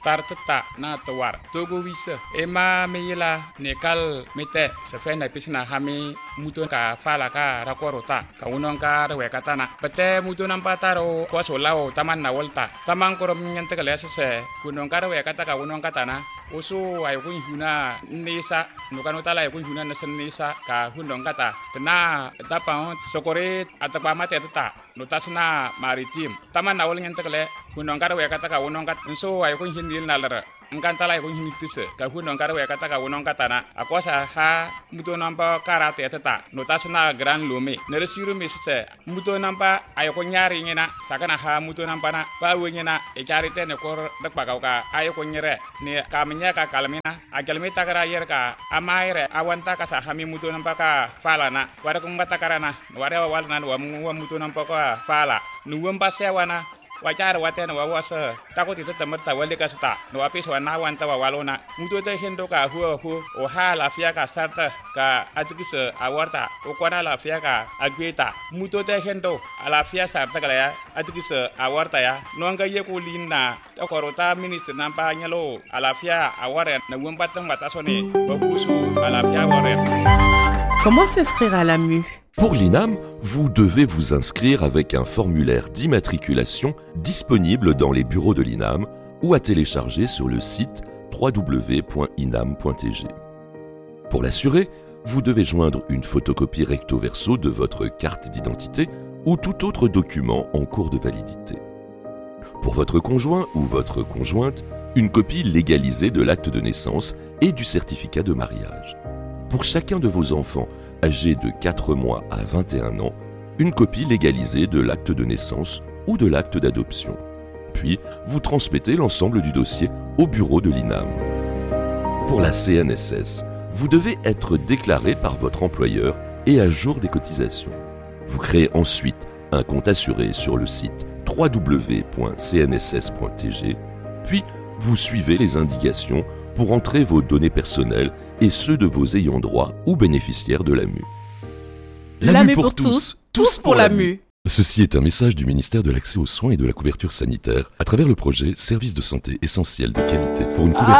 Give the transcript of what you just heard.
tartata na tawar togo wisa ema meyila nekal mete se fe na pisina hami muto ka fala ka rakorota ka unon ka rewe katana pete muto nampataro ko solao taman na volta taman korom nyante kale se kunon ka rewe kata ka unon katana usu ay kun huna nisa nukano tala ay kun huna nasan nisa ka hunon kata kena tapa sokore atapa mate tata notasna maritim taman na wol nyante kale kunon ka rewe kata ka unon kat so ay kun hinil nalara engkantala ay kun hinitise ka hunon ka rewe kata ka unon katana akosa ha muto nampa karate tata notasna gran lome neresiru misse muto nampa ay kun nyari ngena sakana ha muto nampa na pa wenyena e charite ne kor dak pakauka ay kun nyere ne kamnya ka kalmina agalmi takara yer ka amaire awanta ka sa hami muto nampa ka fala na wara kun batakarana wara walna wa muto nampa ka fala nuwam pasewana wajar watena wawasa takoti temerta walika sta no apis wana wanta walona muto te hendo ka hu o hala fia ka sarta ka atikise awarta o kwana la fia ka agweta muto te hendo ala fia sarta kala ya atikise awarta ya no nga yeko linna to korota ministre nampa nyalo ala fia aware na wombatan watasone babusu ala fia aware. Comment s'inscrire à l'AMU? Pour l'INAM, vous devez vous inscrire avec un formulaire d'immatriculation disponible dans les bureaux de l'INAM ou à télécharger sur le site www.inam.tg. Pour l'assurer, vous devez joindre une photocopie recto verso de votre carte d'identité ou tout autre document en cours de validité. Pour votre conjoint ou votre conjointe, une copie légalisée de l'acte de naissance et du certificat de mariage. Pour chacun de vos enfants âgés de 4 mois à 21 ans, une copie légalisée de l'acte de naissance ou de l'acte d'adoption. Puis, vous transmettez l'ensemble du dossier au bureau de l'INAM. Pour la CNSS, vous devez être déclaré par votre employeur et à jour des cotisations. Vous créez ensuite un compte assuré sur le site www.cnss.tg, puis vous suivez les indications pour entrer vos données personnelles et ceux de vos ayants droit ou bénéficiaires de l'AMU. L'AMU pour tous, tous pour l'AMU. Ceci est un message du ministère de l'Accès aux soins et de la couverture sanitaire à travers le projet Services de santé essentiels de qualité pour une couverture